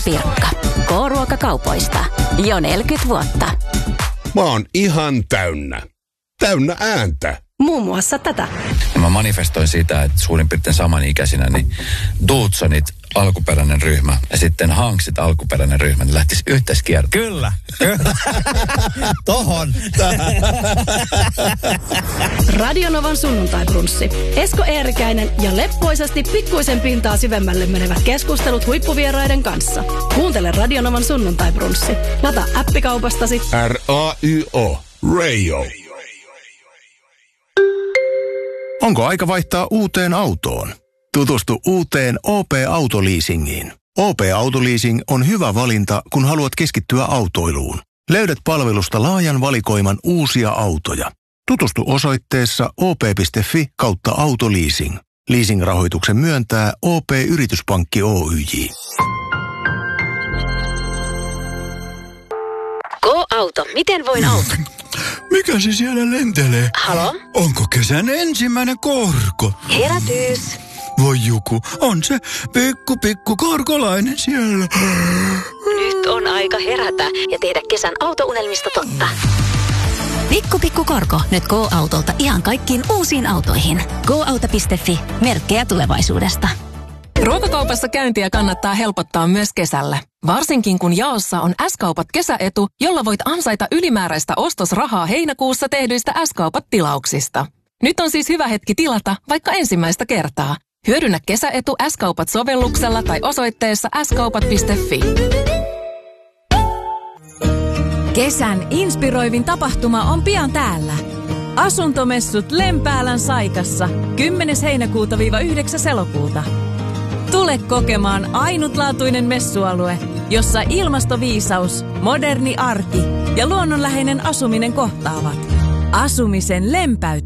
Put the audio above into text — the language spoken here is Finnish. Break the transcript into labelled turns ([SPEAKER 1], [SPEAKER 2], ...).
[SPEAKER 1] Pirkka. K-ruokakaupoista. Jo 40 vuotta.
[SPEAKER 2] Mä oon ihan täynnä. Täynnä ääntä.
[SPEAKER 1] Muun muassa tätä.
[SPEAKER 3] Ja mä manifestoin sitä, että suurin piirtein samanikäisinä, niin Dudesonit alkuperäinen ryhmä ja sitten Hanksit alkuperäinen ryhmä, niin lähtisi yhteiskiertoon.
[SPEAKER 4] Kyllä. Tohon.
[SPEAKER 5] Radionovan sunnuntaibrunsssi. Esko Eerikäinen ja leppoisasti pikkuisen pintaa syvemmälle menevät keskustelut huippuvieraiden kanssa. Kuuntele Radionovan sunnuntaibrunsssi. Lataa appikaupastasi.
[SPEAKER 2] R-A-Y-O. Radio.
[SPEAKER 6] Onko aika vaihtaa uuteen autoon? Tutustu uuteen OP-autoleasingiin. OP-autoleasing on hyvä valinta, kun haluat keskittyä autoiluun. Löydät palvelusta laajan valikoiman uusia autoja. Tutustu osoitteessa op.fi/autoleasing. Leasing-rahoituksen myöntää OP-yrityspankki Oyj.
[SPEAKER 1] Go-auto. Miten voin auttaa?
[SPEAKER 7] Mikä se siellä lentelee?
[SPEAKER 1] Halo?
[SPEAKER 7] Onko kesän ensimmäinen korko?
[SPEAKER 1] Herätys.
[SPEAKER 7] Voi Juku, on se pikku korkolainen siellä.
[SPEAKER 1] Nyt on aika herätä ja tehdä kesän autounelmista totta. Pikku korko. Nyt Go-autolta ihan kaikkiin uusiin autoihin. Go-auto.fi. Merkkejä tulevaisuudesta.
[SPEAKER 8] Ruokakaupassa käyntiä kannattaa helpottaa myös kesällä. Varsinkin kun jaossa on S-kaupat kesäetu, jolla voit ansaita ylimääräistä ostosrahaa heinäkuussa tehdyistä S-kaupat-tilauksista. Nyt on siis hyvä hetki tilata vaikka ensimmäistä kertaa. Hyödynnä kesäetu S-kaupat-sovelluksella tai osoitteessa skaupat.fi.
[SPEAKER 9] Kesän inspiroivin tapahtuma on pian täällä. Asuntomessut Lempäälän Saikassa 10. heinäkuuta-9. elokuuta. Tule kokemaan ainutlaatuinen messualue, jossa ilmastoviisaus, moderni arki ja luonnonläheinen asuminen kohtaavat. Asumisen lempäätyminen.